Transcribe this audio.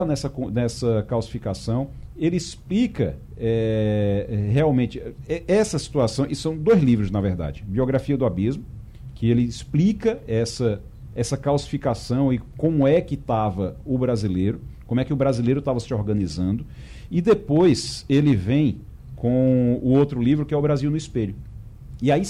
nessa calcificação, ele explica realmente essa situação, e são 2 livros, na verdade. Biografia do Abismo, que ele explica essa calcificação e como é que estava o brasileiro, como é que o brasileiro estava se organizando, e depois ele vem com o outro livro, que é O Brasil no Espelho. E aí